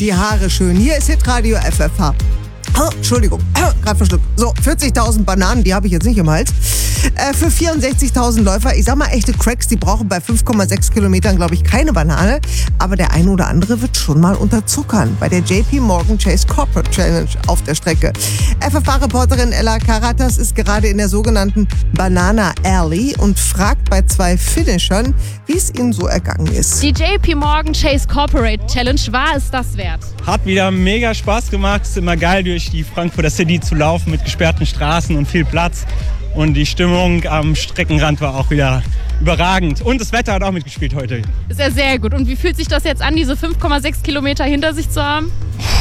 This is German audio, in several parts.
die Haare schön. Hier ist Hitradio FFH. Oh, Entschuldigung, gerade verschluckt. So, 40.000 Bananen, die habe ich jetzt nicht im Hals. Für 64.000 Läufer. Ich sag mal, echte Cracks, die brauchen bei 5,6 Kilometern, glaube ich, keine Banane. Aber der eine oder andere wird schon mal unterzuckern bei der JP Morgan Chase Corporate Challenge auf der Strecke. FFH-Reporterin Ella Karatas ist gerade in der sogenannten Banana Alley und fragt bei 2 Finishern, wie es ihnen so ergangen ist. Die JP Morgan Chase Corporate Challenge, war es das wert? Hat wieder mega Spaß gemacht. Es ist immer geil, durch die Frankfurter City zu laufen mit gesperrten Straßen und viel Platz. Und die Stimmung am Streckenrand war auch wieder überragend. Und das Wetter hat auch mitgespielt heute. Ist ja sehr gut. Und wie fühlt sich das jetzt an, diese 5,6 Kilometer hinter sich zu haben?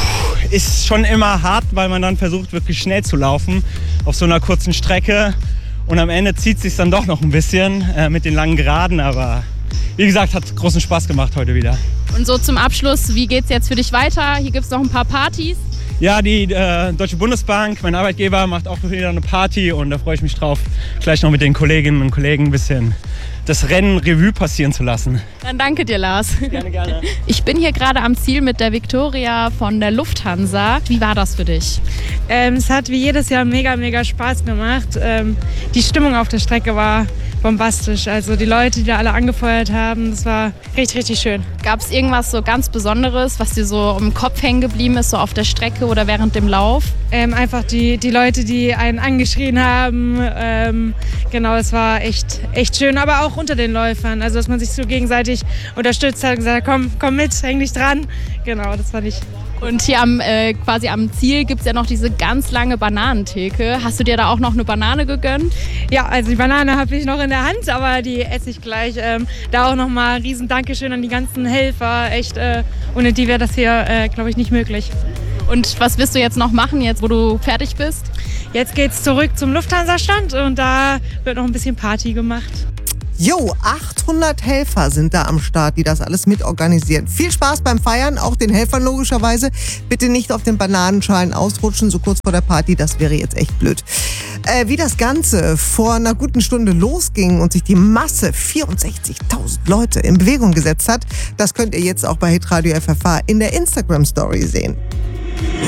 Ist schon immer hart, weil man dann versucht, wirklich schnell zu laufen auf so einer kurzen Strecke. Und am Ende zieht es sich dann doch noch ein bisschen mit den langen Geraden. Aber wie gesagt, hat großen Spaß gemacht heute wieder. Und so zum Abschluss, wie geht's jetzt für dich weiter? Hier gibt es noch ein paar Partys. Ja, die Deutsche Bundesbank, mein Arbeitgeber, macht auch wieder eine Party und da freue ich mich drauf, gleich noch mit den Kolleginnen und Kollegen ein bisschen das Rennen Revue passieren zu lassen. Dann danke dir, Lars. Gerne, gerne. Ich bin hier gerade am Ziel mit der Viktoria von der Lufthansa. Wie war das für dich? Es hat wie jedes Jahr mega Spaß gemacht. Die Stimmung auf der Strecke war bombastisch. Also die Leute, die da alle angefeuert haben, das war richtig schön. Gab es irgendwas so ganz Besonderes, was dir so im Kopf hängen geblieben ist, so auf der Strecke oder während dem Lauf? Einfach die Leute, die einen angeschrien haben. Genau, es war echt schön, aber auch unter den Läufern. Also dass man sich so gegenseitig unterstützt hat und gesagt hat, komm mit, häng dich dran. Genau, das fand ich. Und hier quasi am Ziel gibt es ja noch diese ganz lange Bananentheke. Hast du dir da auch noch eine Banane gegönnt? Ja, also die Banane habe ich noch in der Hand, aber die esse ich gleich. Da auch nochmal ein riesen Dankeschön an die ganzen Helfer. Echt, ohne die wäre das hier, glaube ich, nicht möglich. Und was wirst du jetzt noch machen, jetzt wo du fertig bist? Jetzt geht's zurück zum Lufthansa-Stand und da wird noch ein bisschen Party gemacht. Jo, 800 Helfer sind da am Start, die das alles mitorganisieren. Viel Spaß beim Feiern, auch den Helfern logischerweise. Bitte nicht auf den Bananenschalen ausrutschen, so kurz vor der Party, das wäre jetzt echt blöd. Wie das Ganze vor einer guten Stunde losging und sich die Masse 64.000 Leute in Bewegung gesetzt hat, das könnt ihr jetzt auch bei Hitradio FFH in der Instagram-Story sehen.